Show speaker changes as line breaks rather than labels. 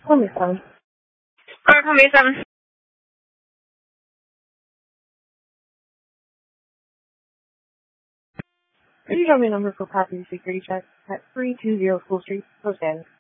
Call me 7.
Alright, call me 7.
Could you drop me a number for property security check at 320 School Street, Coast End?